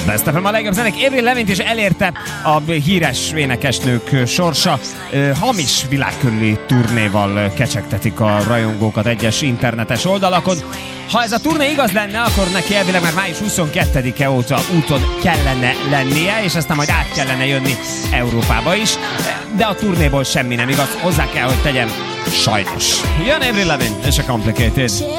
Best FM a legjobb zenék. Avril Lavigne is elérte a híres énekesnők sorsa. Hamis világkörüli turnéval kecsegtetik a rajongókat egyes internetes oldalakon. Ha ez a turné igaz lenne, akkor neki elvileg már május 22-e óta úton kellene lennie, és aztán majd át kellene jönni Európába is. De a turnéból semmi nem igaz. Hozzá kell, hogy tegyem, sajnos. Jön Avril Lavigne és a Complicated.